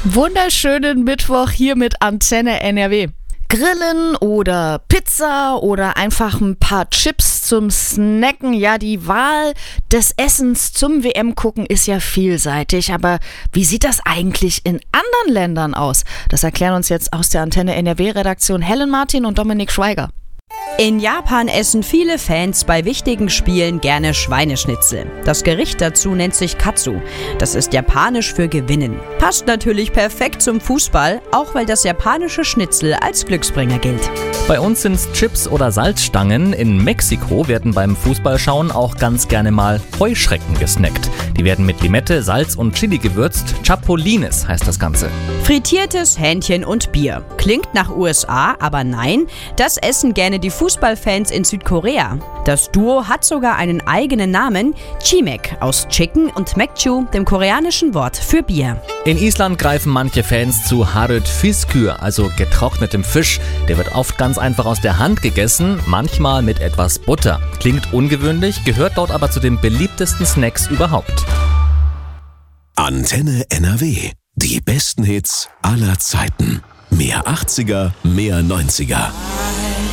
Wunderschönen Mittwoch hier mit Antenne NRW. Grillen oder Pizza oder einfach ein paar Chips zum Snacken. Ja, die Wahl des Essens zum WM-Gucken ist ja vielseitig. Aber wie sieht das eigentlich in anderen Ländern aus? Das erklären uns jetzt aus der Antenne NRW-Redaktion Helen Martin und Dominik Schweiger. In Japan essen viele Fans bei wichtigen Spielen gerne Schweineschnitzel. Das Gericht dazu nennt sich Katsu. Das ist japanisch für gewinnen. Passt natürlich perfekt zum Fußball, auch weil das japanische Schnitzel als Glücksbringer gilt. Bei uns sind's Chips oder Salzstangen. In Mexiko werden beim Fußballschauen auch ganz gerne mal Heuschrecken gesnackt. Die werden mit Limette, Salz und Chili gewürzt. Chapulines heißt das Ganze. Frittiertes Hähnchen und Bier. Klingt nach USA, aber nein, das essen gerne die Fußballfans in Südkorea. Das Duo hat sogar einen eigenen Namen, Chimek, aus Chicken und Mekju, dem koreanischen Wort für Bier. In Island greifen manche Fans zu Harrod Fiskur, also getrocknetem Fisch. Der wird oft ganz einfach aus der Hand gegessen, manchmal mit etwas Butter. Klingt ungewöhnlich, gehört dort aber zu den beliebtesten Snacks überhaupt. Antenne NRW. Die besten Hits aller Zeiten. Mehr 80er, mehr 90er.